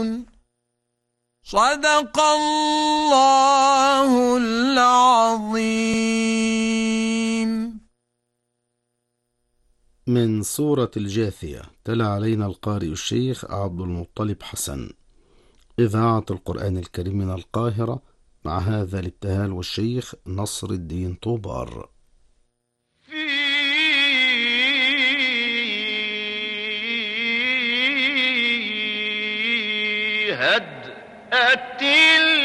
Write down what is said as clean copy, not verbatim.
صدق الله العظيم. من سورة الجاثية، تلا علينا القارئ الشيخ عبد المطلب حسن، إذاعة القرآن الكريم من القاهرة، مع هذا الابتهال والشيخ نصر الدين طوبار. هدأت